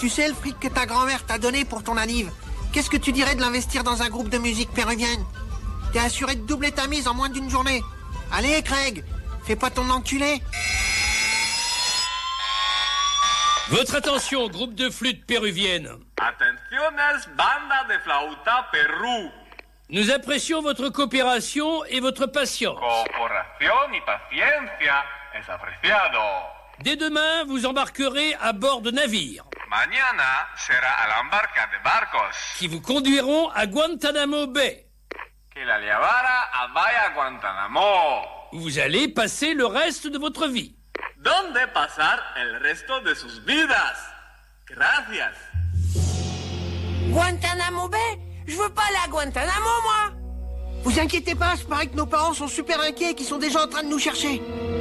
Tu sais le fric que ta grand-mère t'a donné pour ton anniv? Qu'est-ce que tu dirais de l'investir dans un groupe de musique péruvienne? T'es assuré de doubler ta mise en moins d'une journée. Allez, Craig, fais pas ton enculé. Votre attention, groupe de flûte péruvienne. Atenciones, banda de flauta Perú. Nous apprécions votre coopération et votre patience. Cooperación y paciencia es apreciado. Dès demain, vous embarquerez à bord de navires Mañana será a la embarca de barcos qui vous conduiront à Guantanamo Bay, que la llevará a Bahía Guantánamo, où vous allez passer le reste de votre vie. donde pasar el resto de sus vidas. Gracias. Guantanamo Bay? Je veux pas aller à Guantanamo, moi. Vous inquiétez pas, je parie que nos parents sont super inquiets et qu'ils sont déjà en train de nous chercher.